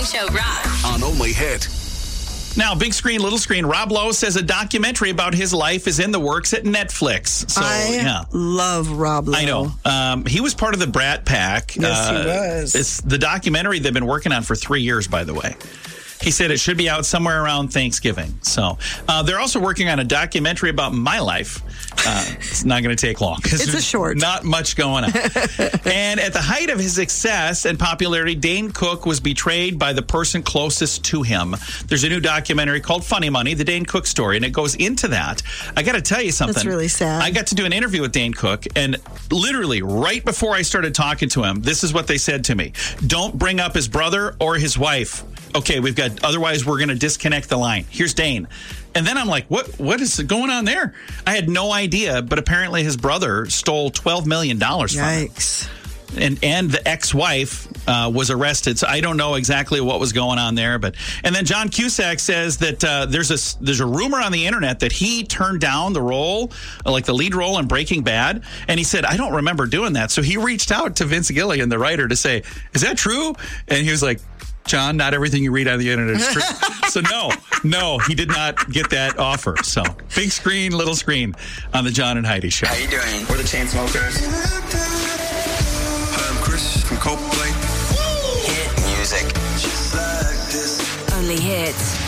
Show rocks. On Only Hit. Now, big screen, little screen. Rob Lowe says a documentary about his life is in the works at Netflix. So, I love Rob Lowe. I know. He was part of the Brat Pack. Yes, he was. It's the documentary they've been working on for 3 years, by the way. He said it should be out somewhere around Thanksgiving. So they're also working on a documentary about my life. It's not going to take long. It's a short. Not much going on. And at the height of his success and popularity, Dane Cook was betrayed by the person closest to him. There's a new documentary called Funny Money, the Dane Cook story, and it goes into that. I got to tell you something. That's really sad. I got to do an interview with Dane Cook, and literally right before I started talking to him, this is what they said to me. Don't bring up his brother or his wife. Okay, otherwise we're going to disconnect the line. Here's Dane. And then I'm like, what is going on there? I had no idea, but apparently his brother stole $12 million from him. Yikes. And the ex-wife was arrested. So I don't know exactly what was going on there. And then John Cusack says that there's a rumor on the internet that he turned down the role, like the lead role in Breaking Bad. And he said, I don't remember doing that. So he reached out to Vince Gilligan, the writer, to say, is that true? And he was like, John, not everything you read on the internet is true. So no, he did not get that offer. So big screen, little screen on the John and Heidi Show. How you doing? We're the Chainsmokers. Hi, I'm Chris from Coldplay. Hit music. Only Hits.